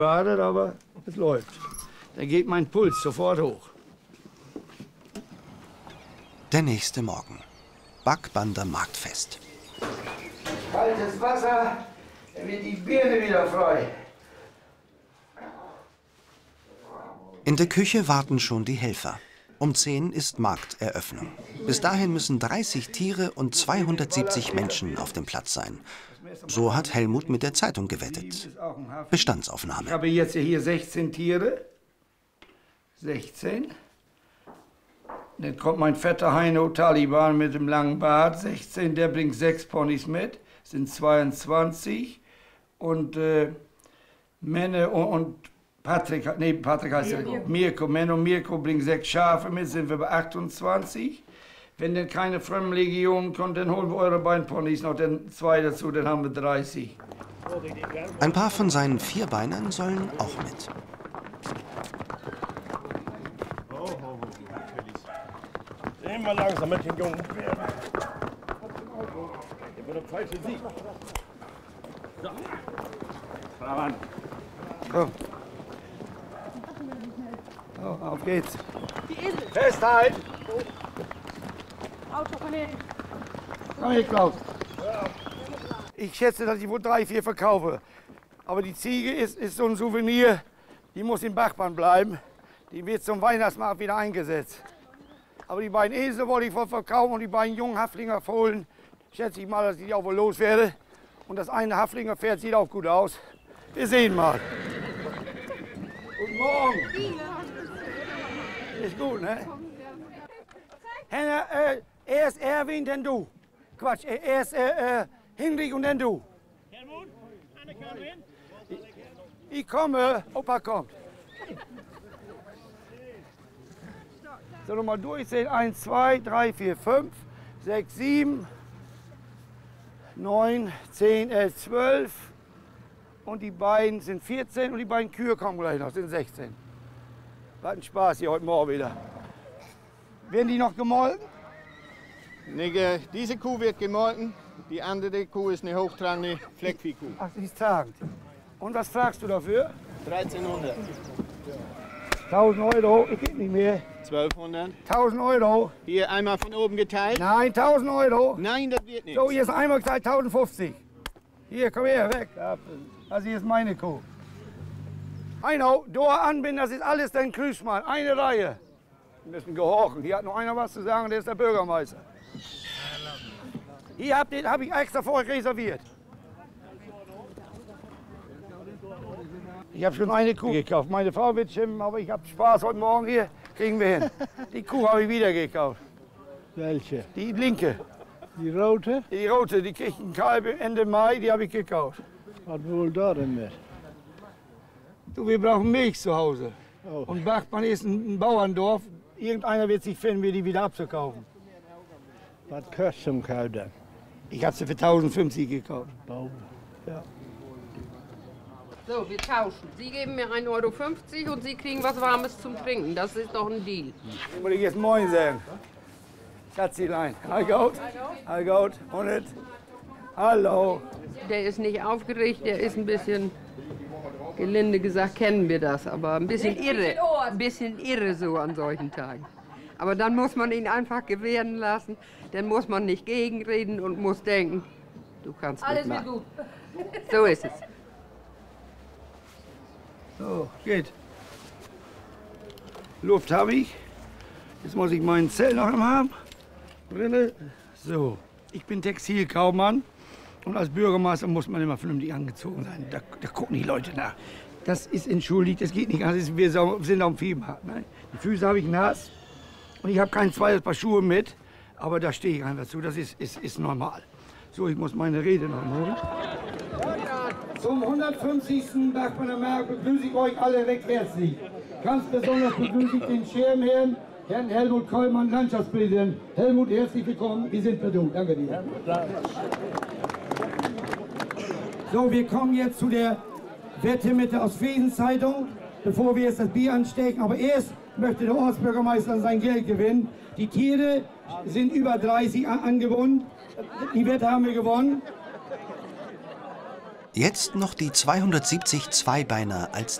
Wartet, aber es läuft. Da geht mein Puls sofort hoch. Der nächste Morgen. Backbander Marktfest. Kaltes Wasser, dann wird die Birne wieder frei. In der Küche warten schon die Helfer. Um 10 ist Markteröffnung. Bis dahin müssen 30 Tiere und 270 Menschen auf dem Platz sein. So hat Helmut mit der Zeitung gewettet. Bestandsaufnahme. Ich habe jetzt hier 16 Tiere. 16. Dann kommt mein fetter Heino Taliban mit dem langen Bart. 16, der bringt 6 Ponys mit. Sind 22. Und Menne und Patrick heißt er. Mirko. Menne und Mirko bringen 6 Schafe mit, sind wir bei 28. Wenn denn keine Fremdenlegion kommt, dann holen wir eure beiden Ponys noch, dann 2 dazu, dann haben wir 30. Ein paar von seinen Vierbeinern sollen auch mit. Immer langsam mit den jungen Pferden. Der wird falsch Sieg. So. Mann. Komm. Oh, auf geht's. Die Esel. Festhalten! Auto von hinten. Komm her, Klaus. Ich schätze, dass ich wohl 3, 4 verkaufe. Aber die Ziege ist so ein Souvenir, die muss im Bachmann bleiben. Die wird zum Weihnachtsmarkt wieder eingesetzt. Aber die beiden Esel wollte ich wohl verkaufen und die beiden jungen Haflinger Fohlen, schätze ich mal, dass ich die auch wohl loswerde. Und das eine Haflinger Pferd sieht auch gut aus. Wir sehen mal. Guten Morgen. Ist gut, ne? Henna, erst Erwin, dann du. Quatsch, erst Hinrich und dann du. Helmut, Anne Karin. Ich komme, Opa kommt. So, nochmal durchzählen. 1, 2, 3, 4, 5, 6, 7, 9, 10, 11, 12. Und die beiden sind 14 und die beiden Kühe kommen gleich noch, sind 16. War ein Spaß hier heute Morgen wieder. Werden die noch gemolken? Nee, diese Kuh wird gemolken, die andere Kuh ist eine hochtragende Fleckviehkuh. Ach, die ist tragend. Und was fragst du dafür? 1300. 1000 Euro, ich gebe nicht mehr. 1200. 1000 Euro. Hier einmal von oben geteilt. Nein, 1000 Euro. Nein, das wird nicht. So, hier ist einmal geteilt 1050. Hier, komm her, weg. Also hier ist meine Kuh. Heino, Door anbinden, das ist alles dein Grüßmann. Eine Reihe. Wir müssen gehorchen. Hier hat noch einer was zu sagen, der ist der Bürgermeister. Hier habe ich extra vorher reserviert. Ich habe schon eine Kuh gekauft. Meine Frau wird schimpfen, aber ich habe Spaß heute Morgen hier. Kriegen wir hin. Die Kuh habe ich wieder gekauft. Welche? Die linke. Die rote? Die rote, die kriegt einen Kalb Ende Mai, die habe ich gekauft. Was wohl da denn mit? Du, wir brauchen Milch zu Hause. Oh. Und Bachmann ist ein Bauerndorf. Irgendeiner wird sich finden, mir die wieder abzukaufen. Was kostet zum Kalb denn? Ich habe sie für 1050 gekauft. Ja. So, wir tauschen. Sie geben mir 1,50 Euro und Sie kriegen was Warmes zum Trinken. Das ist doch ein Deal. Ich muss jetzt Moin sagen. Schatzilein. Hallo. Hallo. Und hallo. Der ist nicht aufgeregt, der ist ein bisschen, gelinde gesagt, kennen wir das, aber ein bisschen irre. Ein bisschen irre so an solchen Tagen. Aber dann muss man ihn einfach gewähren lassen. Dann muss man nicht gegenreden und muss denken, du kannst Alles mitmachen. wird gut. So ist es. So, geht. Luft habe ich. Jetzt muss ich meinen Zell noch haben. Brille. So, ich bin Textilkaufmann. Und als Bürgermeister muss man immer vernünftig angezogen sein. Da gucken die Leute nach. Das ist entschuldigt, das geht nicht anders. Wir sind auf dem Viehmarkt. Ne? Die Füße habe ich nass. Und ich habe kein zweites Paar Schuhe mit. Aber da stehe ich einfach zu. Das ist normal. So, ich muss meine Rede noch holen. Zum 150. Bachmanner Markt begrüße ich euch alle recht herzlich. Ganz besonders begrüße ich den Schirmherrn, Herrn Helmut Kollmann, Landschaftspräsident. Helmut, herzlich willkommen. Wir sind per Du. Danke dir. So, wir kommen jetzt zu der Wette mit der Ostfriesen-Zeitung, bevor wir jetzt das Bier anstecken. Aber erst möchte der Ortsbürgermeister sein Geld gewinnen. Die Tiere sind über 30 angebunden. Die Wette haben wir gewonnen. Jetzt noch die 270 Zweibeiner als